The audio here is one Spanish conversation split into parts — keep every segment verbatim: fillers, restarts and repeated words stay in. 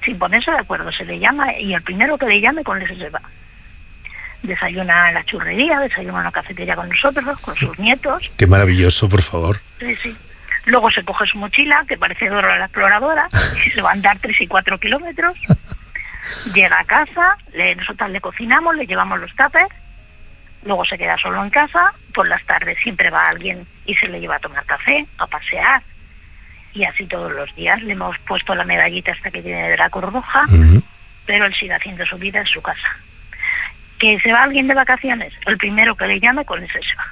sin ponerse de acuerdo, se le llama y el primero que le llame con ese se va. Desayuna en la churrería, desayuna en la cafetería con nosotros, con sus nietos. Qué maravilloso, por favor. Sí, sí. Luego se coge su mochila, que parece Dora la exploradora, y se va a andar tres y cuatro kilómetros. Llega a casa, le, nosotras le cocinamos, le llevamos los tuppers, luego se queda solo en casa, por las tardes siempre va alguien y se le lleva a tomar café, a pasear, y así todos los días. Le hemos puesto la medallita hasta que tiene de la Cruz Roja, uh-huh. pero él sigue haciendo su vida en su casa. ¿Que se va alguien de vacaciones? El primero que le llame, con ese se va.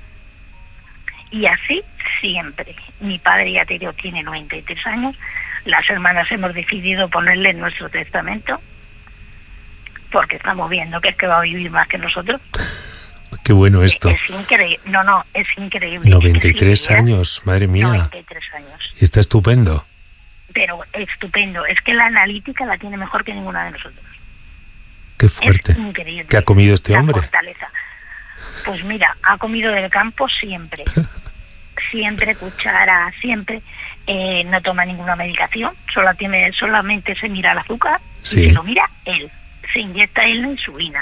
Y así siempre. Mi padre, ya te digo, tiene noventa y tres años. Las hermanas hemos decidido ponerle en nuestro testamento, porque estamos viendo que es que va a vivir más que nosotros. Qué bueno esto. Es, es increíble. No, no, es increíble. noventa y tres años, madre mía. noventa y tres años. Y está estupendo. Pero estupendo. Es que la analítica la tiene mejor que ninguna de nosotros. Qué fuerte. Es increíble. ¿Qué ha comido este la hombre? Fortaleza. Pues mira, ha comido del campo siempre. Siempre, cuchara, siempre. Eh, no toma ninguna medicación. Solo tiene, solamente se mira el azúcar, sí. Y se lo mira él. Se inyecta él la insulina.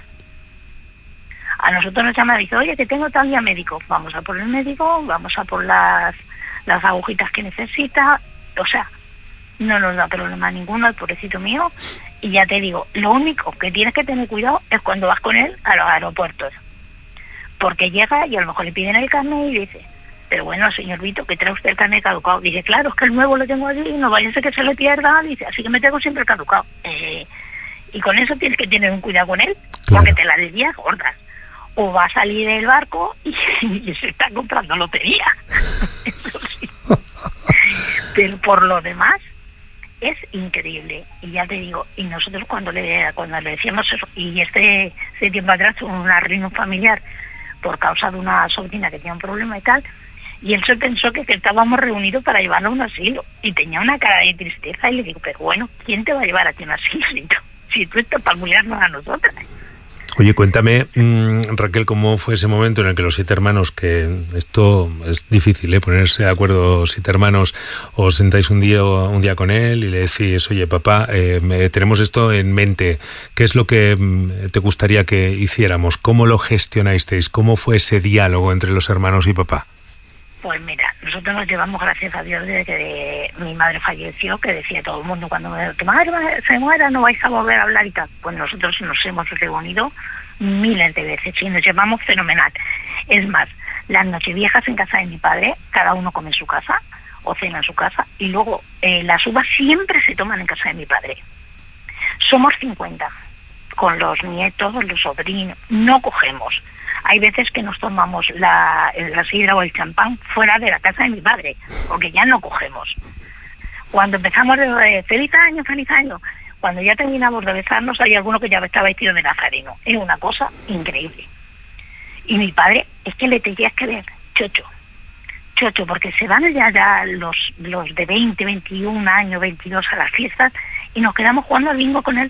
A nosotros nos llama y dice, oye, que tengo tal día médico. Vamos a por el médico, vamos a por las, las agujitas que necesita. O sea, no nos da problema ninguno, el pobrecito mío. Y ya te digo, lo único que tienes que tener cuidado es cuando vas con él a los aeropuertos. Porque llega y a lo mejor le piden el carnet y dice, pero bueno, señor Vito, que trae usted el carnet caducado. Dice, claro, es que el nuevo lo tengo allí y no vaya a ser que se le pierda. Dice, así que me tengo siempre el caducado. Eh, y con eso tienes que tener un cuidado con él, claro. Porque te la desvías gordas. O va a salir del barco y, y se está comprando lotería. Eso sí. Pero por lo demás, es increíble. Y ya te digo, y nosotros cuando le cuando le decíamos eso, y este, este tiempo atrás tuvo una reunión familiar por causa de una sobrina que tenía un problema y tal, y él se pensó que, que estábamos reunidos para llevarlo a un asilo, y tenía una cara de tristeza, y le digo, pero bueno, ¿quién te va a llevar a ti a un asilo si tú, si tú estás para cuidarnos a nosotras? Oye, cuéntame, mmm, Raquel, cómo fue ese momento en el que los siete hermanos, que esto es difícil, ¿eh? Ponerse de acuerdo siete hermanos, os sentáis un día un día con él y le decís, oye, papá, eh, tenemos esto en mente, ¿qué es lo que te gustaría que hiciéramos? ¿Cómo lo gestionasteis? ¿Cómo fue ese diálogo entre los hermanos y papá? Pues mira, nosotros nos llevamos, gracias a Dios, desde que mi madre falleció, que decía todo el mundo, cuando tu madre se muera no vais a volver a hablar y tal. Pues nosotros nos hemos reunido miles de veces y nos llevamos fenomenal. Es más, las nocheviejas en casa de mi padre, cada uno come en su casa o cena en su casa, y luego eh, las uvas siempre se toman en casa de mi padre. Somos cincuenta, con los nietos, los sobrinos, no cogemos. Hay veces que nos tomamos la, la sidra o el champán fuera de la casa de mi padre, porque ya no cogemos. Cuando empezamos de, de feliz año, feliz año, cuando ya terminamos de besarnos, hay alguno que ya está vestido de nazareno. Es una cosa increíble. Y mi padre, es que le tenías que ver, chocho, chocho, porque se van ya, ya los, los de veinte, veintiún años, veintidós a las fiestas, y nos quedamos jugando al bingo con él.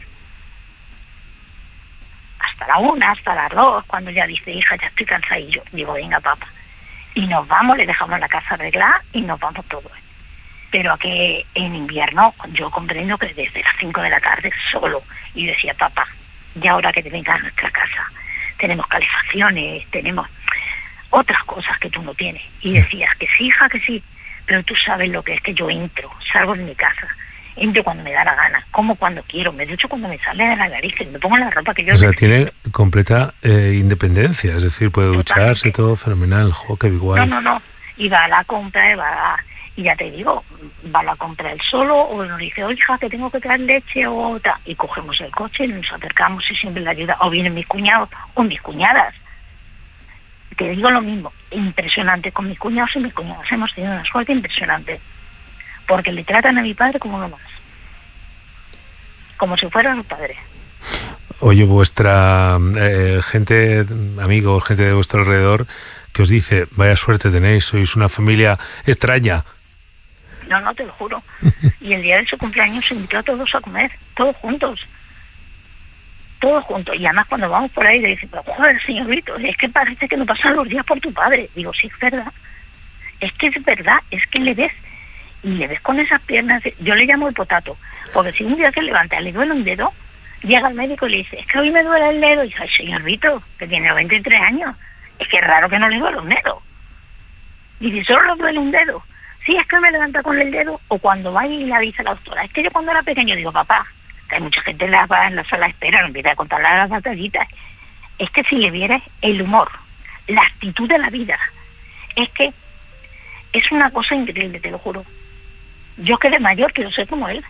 Hasta la una, hasta las dos, cuando ya dice, hija, ya estoy cansada, y yo digo, venga, papá. Y nos vamos, le dejamos la casa arreglada y nos vamos todos. Pero a que en invierno, yo comprendo que desde las cinco de la tarde solo, y decía, papá, ya ahora que te vengas a nuestra casa, tenemos calefacciones, tenemos otras cosas que tú no tienes. Y decías que sí, hija, que sí, pero tú sabes lo que es que yo entro, salgo de mi casa, entro cuando me da la gana, como cuando quiero, me ducho cuando me sale de la nariz, que me pongo la ropa que yo... O sea, tiene completa eh, independencia, es decir, puede ducharse, todo fenomenal, jo, qué guay. No, no, no, y va a la compra, y va a... Y ya te digo, va a la compra él solo, o nos dice, oye, hija, que tengo que traer leche, o tal, y cogemos el coche y nos acercamos y siempre le ayuda, o vienen mis cuñados, o mis cuñadas. Te digo lo mismo, impresionante, con mis cuñados y mis cuñadas hemos tenido una suerte impresionante, porque le tratan a mi padre como uno más, como si fuera su padre. Oye, vuestra eh, gente, amigos, gente de vuestro alrededor, que os dice, vaya suerte tenéis, sois una familia extraña. No, no, te lo juro. Y el día de su cumpleaños se invitó a todos a comer, todos juntos. Todos juntos. Y además cuando vamos por ahí le dicen, pero joder, señor Vito, es que parece que no pasan los días por tu padre. Digo, sí, es verdad. Es que es verdad, es que le ves. y le ves con esas piernas, yo le llamo el potato, porque si un día se levanta y le duele un dedo, llega al médico y le dice, es que hoy me duele el dedo, y dice, ay, señor Vito, que tiene noventa y tres años, es que es raro que no le duele un dedo. Y dice, solo le duele un dedo. Sí, es que me levanta con el dedo, o cuando va y le dice a la doctora, es que yo cuando era pequeño, digo, papá, que hay mucha gente en la, en la sala de espera, no empieza a contarle las batallitas, es que si le vieras el humor, la actitud de la vida, es que es una cosa increíble, te lo juro. Yo que de mayor quiero ser como él.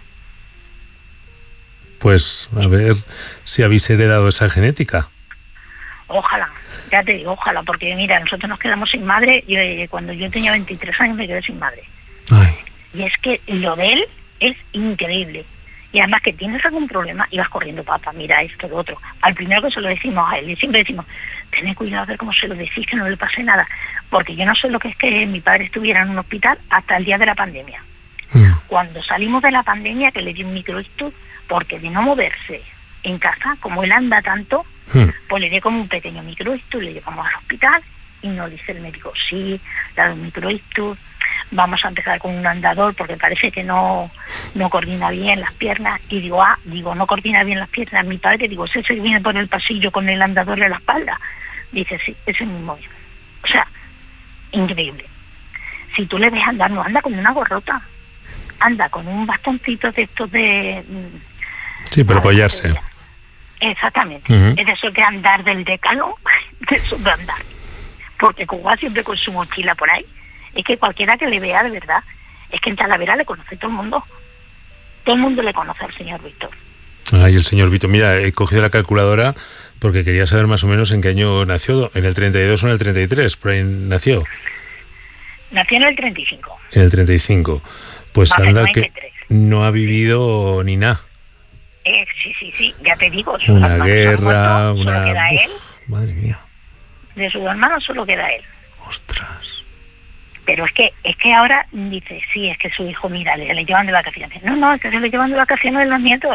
Pues a ver si habéis heredado esa genética. Ojalá, ya te digo, ojalá, porque mira, nosotros nos quedamos sin madre, yo, cuando yo tenía veintitrés años me quedé sin madre. Ay. Y es que lo de él es increíble. Y además que tienes algún problema y vas corriendo, papá, mira esto, lo otro. Al primero que se lo decimos a él, y siempre decimos, tened cuidado a ver cómo se lo decís, que no le pase nada. Porque yo no sé lo que es que mi padre estuviera en un hospital hasta el día de la pandemia. Mm. Cuando salimos de la pandemia, que le dio un microictus, porque de no moverse en casa, como él anda tanto, mm. pues le dio como un pequeño microictus, le llevamos al hospital y nos dice el médico, sí, le da un microictus, vamos a empezar con un andador porque parece que no no coordina bien las piernas. Y digo, ah, digo, no coordina bien las piernas. Mi padre, digo, ¿ese que viene por el pasillo con el andador en la espalda? Dice, sí, ese mismo. O sea, increíble. Si tú le ves andar, no anda con una gorrota, anda con un bastoncito de estos de... Sí, para apoyarse. Exactamente. Uh-huh. Es de eso de andar del decano, de eso de andar. Porque como va siempre con su mochila por ahí, es que cualquiera que le vea de verdad, es que en Talavera le conoce todo el mundo. Todo el mundo le conoce al señor Víctor. Ay, el señor Víctor. Mira, he cogido la calculadora porque quería saber más o menos en qué año nació. ¿En el treinta y dos o en el treinta y tres? Por ahí nació. Nació en el treinta y cinco. En el treinta y cinco. Pues Baja anda que no ha vivido ni nada. Eh, sí, sí, sí, ya te digo. Una guerra, una... Solo queda Uf, él. Madre mía. De sus hermanos solo queda él. Ostras. Pero es que es que ahora dice, sí, es que su hijo, mira, le, le llevan de vacaciones. No, no, es que se le llevan de vacaciones de los nietos.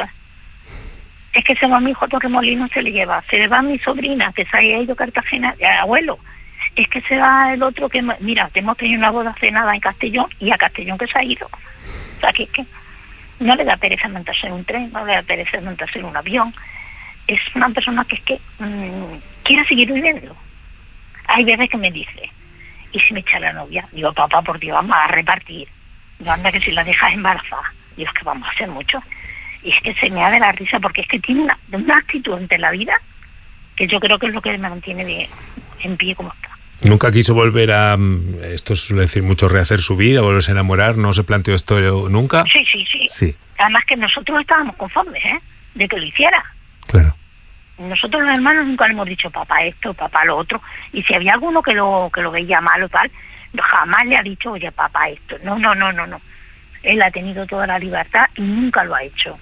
Es que se va mi hijo a Torremolinos, se le lleva. Se le va mi sobrina, que se ha ido a Cartagena, el abuelo. Es que se va el otro que, mira, hemos tenido una boda cenada en Castellón y a Castellón que se ha ido. O sea, que es que no le da pereza montarse en un tren, no le da pereza montarse en un avión. Es una persona que es que mmm, quiere seguir viviendo. Hay veces que me dice, ¿y si me echa la novia? Digo, papá, por Dios, vamos a repartir. Digo, anda que si la dejas embarazada. Digo, es que vamos a hacer mucho. Y es que se me da de la risa porque es que tiene una, una actitud ante la vida que yo creo que es lo que me mantiene de, en pie como está. ¿Nunca quiso volver a, esto suele decir mucho, rehacer su vida, volverse a enamorar? ¿No se planteó esto nunca? Sí, sí, sí. Sí. Además que nosotros estábamos conformes, ¿eh? De que lo hiciera. Claro. Nosotros los hermanos nunca le hemos dicho papá esto, papá lo otro. Y si había alguno que lo que lo veía mal o tal, jamás le ha dicho, oye, papá esto. No, no, no, no, no. Él ha tenido toda la libertad y nunca lo ha hecho.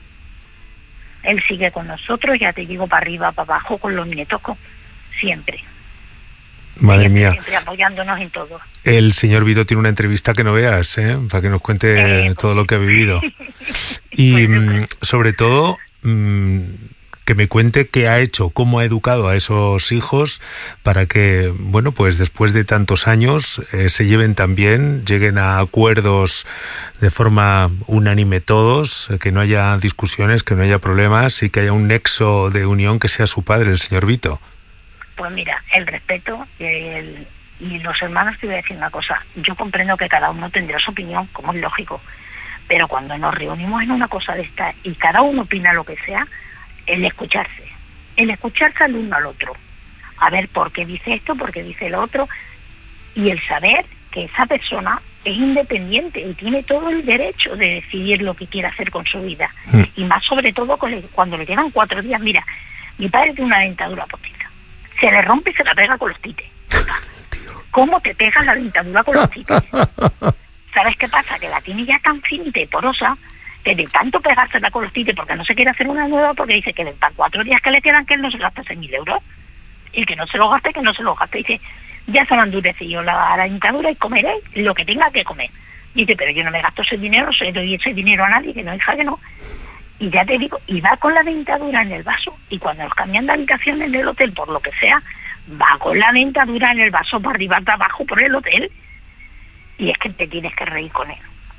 Él sigue con nosotros, ya te digo, para arriba, para abajo, con los nietos, con... siempre. Madre siempre, mía. Siempre apoyándonos en todo. El señor Vito tiene una entrevista que no veas, ¿eh? Para que nos cuente eh, todo pues... lo que ha vivido. Y bueno, pues... sobre todo... Mmm, que me cuente qué ha hecho, cómo ha educado a esos hijos para que, bueno, pues después de tantos años eh, se lleven tan bien, lleguen a acuerdos de forma unánime todos, eh, que no haya discusiones, que no haya problemas y que haya un nexo de unión que sea su padre, el señor Vito. Pues mira, el respeto y, el, y los hermanos, te voy a decir una cosa, yo comprendo que cada uno tendrá su opinión, como es lógico, pero cuando nos reunimos en una cosa de esta y cada uno opina lo que sea, el escucharse, el escucharse al uno al otro, a ver por qué dice esto, por qué dice lo otro, y el saber que esa persona es independiente y tiene todo el derecho de decidir lo que quiere hacer con su vida, mm. y más sobre todo cuando le quedan cuatro días. Mira, mi padre tiene una dentadura postiza, se le rompe y se la pega con los tites. ¿Cómo te pegas la dentadura con los tites? ¿Sabes qué pasa? Que la tiene ya tan finita y porosa que de tanto pegársela con los tites porque no se quiere hacer una nueva, porque dice que para cuatro días que le quedan que él no se gasta seis mil euros y que no se lo gaste, que no se lo gaste. Dice, ya se me ha endurecido la, la dentadura y comeré lo que tenga que comer. Dice, pero yo no me gasto ese dinero, se doy ese dinero a nadie, que no, hija, que no. Y ya te digo, y va con la dentadura en el vaso, y cuando nos cambian de habitación en el hotel, por lo que sea, va con la dentadura en el vaso para arriba, para abajo, por el hotel, y es que te tienes que reír con él.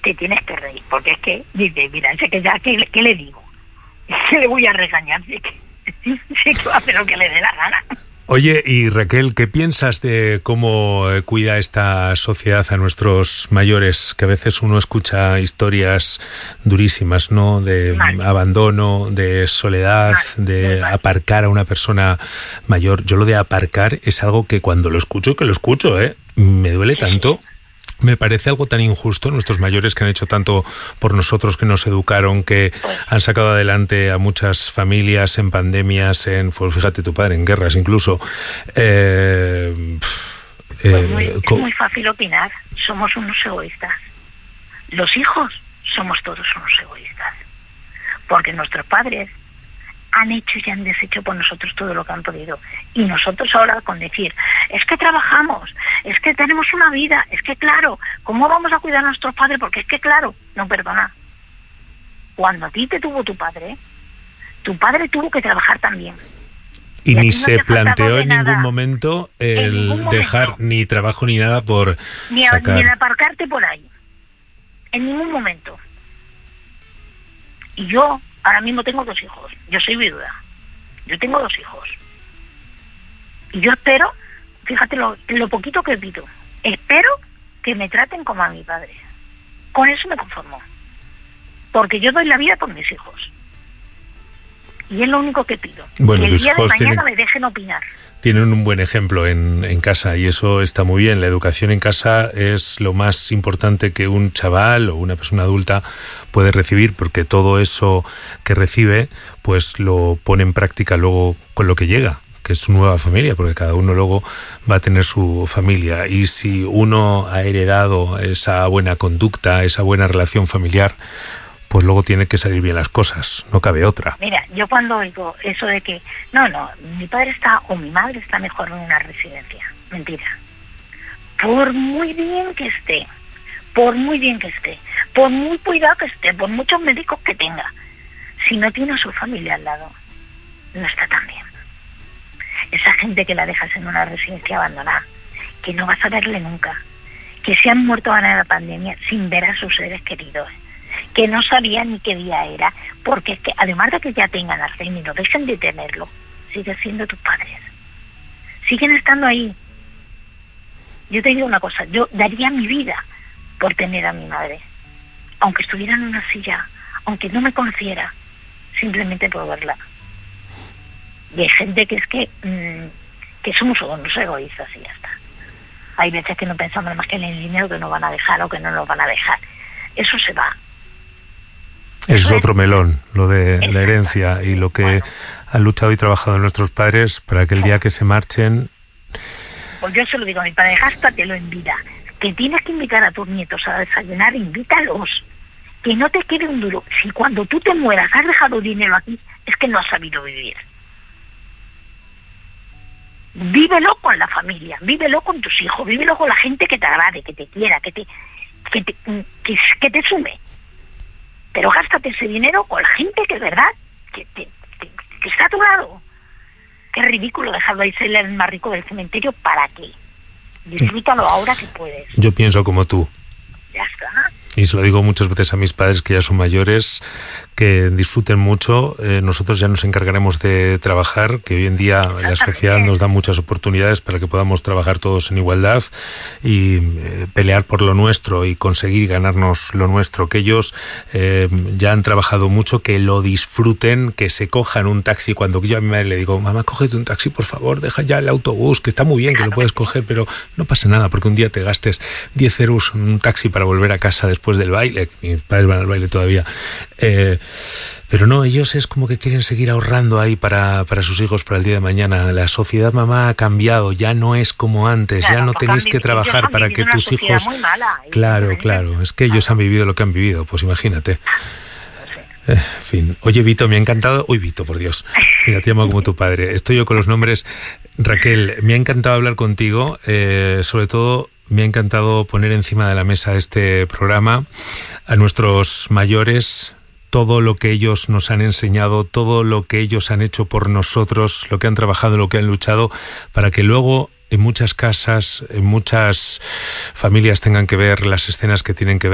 te tienes que reír, porque es que, dice, mira, sé que ya, ¿qué, qué le digo? ¿Qué le voy a regañar? Sé que, sé que va a hacer lo que le dé la gana. Oye, y Raquel, ¿qué piensas de cómo cuida esta sociedad a nuestros mayores? Que a veces uno escucha historias durísimas, ¿no? De mal. abandono, de soledad, mal. de mal. aparcar a una persona mayor. Yo lo de aparcar es algo que cuando lo escucho, que lo escucho, ¿eh? Me duele tanto. Me parece algo tan injusto, nuestros mayores que han hecho tanto por nosotros, que nos educaron, que han sacado adelante a muchas familias en pandemias, en, pues fíjate tu padre, en guerras incluso. Eh, pues eh, muy, es muy fácil opinar, somos unos egoístas. Los hijos somos todos unos egoístas, porque nuestros padres han hecho y han deshecho por nosotros todo lo que han podido. Y nosotros ahora con decir, es que trabajamos, es que tenemos una vida, es que claro, ¿cómo vamos a cuidar a nuestros padres? Porque es que claro, no, perdona. Cuando a ti te tuvo tu padre, tu padre tuvo que trabajar también. Y, y ni se planteó en ningún momento el ningún momento. dejar ni trabajo ni nada por ni, sacar... ni el aparcarte por ahí. En ningún momento. Y yo ahora mismo tengo dos hijos. Yo soy viuda. Yo tengo dos hijos. Y yo espero, fíjate lo, lo poquito que pido, espero que me traten como a mi padre. Con eso me conformo. Porque yo doy la vida por mis hijos. Y es lo único que pido. Bueno, que el día de mañana tienen... me dejen opinar. Tienen un buen ejemplo en, en casa y eso está muy bien. La educación en casa es lo más importante que un chaval o una persona adulta puede recibir, porque todo eso que recibe pues lo pone en práctica luego con lo que llega, que es su nueva familia, porque cada uno luego va a tener su familia. Y si uno ha heredado esa buena conducta, esa buena relación familiar, pues luego tiene que salir bien las cosas, no cabe otra. Mira, yo cuando oigo eso de que, no, no, mi padre está o mi madre está mejor en una residencia, mentira. Por muy bien que esté, por muy bien que esté, por muy cuidado que esté, por muchos médicos que tenga, si no tiene a su familia al lado, no está tan bien. Esa gente que la dejas en una residencia abandonada, que no vas a verle nunca, que se han muerto ahora en la pandemia sin ver a sus seres queridos, que no sabían ni qué día era, porque es que además de que ya tengan Alzheimer y no dejen de tenerlo, siguen siendo tus padres, siguen estando ahí. Yo te digo una cosa, yo daría mi vida por tener a mi madre, aunque estuviera en una silla, aunque no me conociera, simplemente por verla. Y hay gente que es que mmm, que somos unos egoístas y ya está. Hay veces que no pensamos más que en el dinero que nos van a dejar o que no nos van a dejar. Eso se va. Eso es otro melón, lo de la herencia y lo que bueno. han luchado y trabajado nuestros padres para que el día que se marchen... Pues yo se lo digo a mi padre, gástatelo en vida. Que tienes que invitar a tus nietos a desayunar, invítalos. Que no te quede un duro. Si cuando tú te mueras has dejado dinero aquí, es que no has sabido vivir. Vívelo con la familia, vívelo con tus hijos, vívelo con la gente que te agrade, que te quiera, que te, que te, que, que te sume. Pero gástate ese dinero con la gente que es verdad, que, que, que, que está a tu lado. Qué ridículo dejarlo ahí ser el más rico del cementerio, ¿para qué? Disfrútalo ahora que puedes. Yo pienso como tú. Ya está. Y se lo digo muchas veces a mis padres que ya son mayores, que disfruten mucho. Eh, nosotros ya nos encargaremos de trabajar, que hoy en día la sociedad nos da muchas oportunidades para que podamos trabajar todos en igualdad y eh, pelear por lo nuestro y conseguir ganarnos lo nuestro. Que ellos eh, ya han trabajado mucho, que lo disfruten, que se cojan un taxi. Cuando yo a mi madre le digo, mamá, cógete un taxi, por favor, deja ya el autobús, que está muy bien, que lo puedes coger, pero no pasa nada, porque un día te gastes diez euros en un taxi para volver a casa después después del baile, mis padres van al baile todavía, eh, pero no, ellos es como que quieren seguir ahorrando ahí para, para sus hijos para el día de mañana. La sociedad, mamá, ha cambiado, ya no es como antes, claro, ya no tenéis que trabajar para que tus hijos... Mala, claro, claro, es que ellos han vivido lo que han vivido, pues imagínate. Eh, en fin. Oye, Vito, me ha encantado... Uy, Vito, por Dios. Mira, te llamo como tu padre. Estoy yo con los nombres. Raquel, me ha encantado hablar contigo, eh, sobre todo... Me ha encantado poner encima de la mesa este programa a nuestros mayores, todo lo que ellos nos han enseñado, todo lo que ellos han hecho por nosotros, lo que han trabajado, lo que han luchado, para que luego en muchas casas, en muchas familias tengan que ver las escenas que tienen que ver.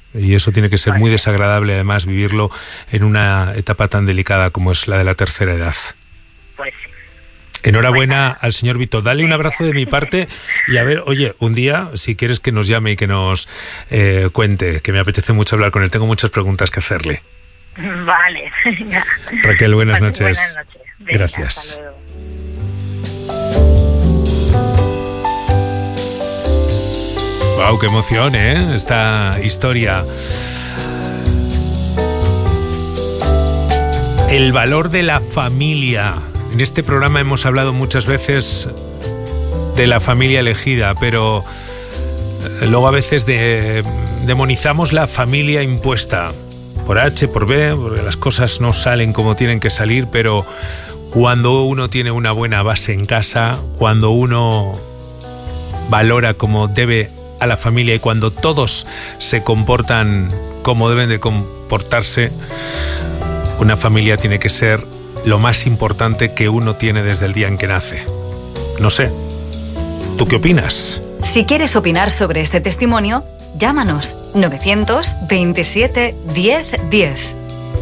Y eso tiene que ser muy desagradable, además, vivirlo en una etapa tan delicada como es la de la tercera edad. Pues sí. Enhorabuena al señor Vito. Dale un abrazo de mi parte y a ver, oye, un día, si quieres que nos llame y que nos eh, cuente, que me apetece mucho hablar con él, tengo muchas preguntas que hacerle. Vale. Raquel, buenas noches. Buenas noches. Venga, gracias. hasta luego. Wow, qué emoción, ¿eh? Esta historia. El valor de la familia. En este programa hemos hablado muchas veces de la familia elegida, pero luego a veces de, demonizamos la familia impuesta. Por H, por B, porque las cosas no salen como tienen que salir, pero cuando uno tiene una buena base en casa, cuando uno valora como debe a la familia y cuando todos se comportan como deben de comportarse, una familia tiene que ser lo más importante que uno tiene desde el día en que nace. No sé, ¿tú qué opinas? Si quieres opinar sobre este testimonio, llámanos novecientos veintisiete diez diez.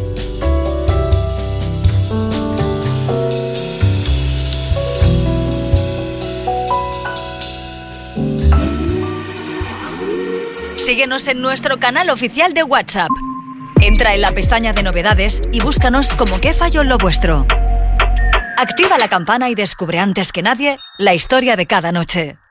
Síguenos en nuestro canal oficial de WhatsApp. Entra en la pestaña de novedades y búscanos como ¿Qué falló en lo vuestro? Activa la campana y descubre antes que nadie la historia de cada noche.